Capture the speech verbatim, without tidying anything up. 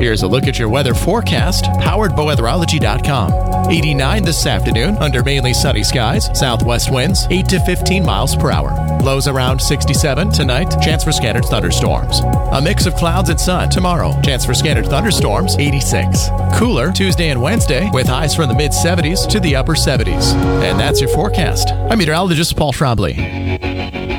Here's a look at your weather forecast, powered by weatherology dot com. eighty-nine this afternoon under mainly sunny skies. Southwest winds eight to fifteen miles per hour. Lows around sixty-seven tonight. Chance for scattered thunderstorms. A mix of clouds and sun tomorrow. Chance for scattered thunderstorms eighty-six. Cooler Tuesday and Wednesday with highs from the mid seventies to the upper seventies. And that's your forecast. I'm meteorologist Paul Schraubly.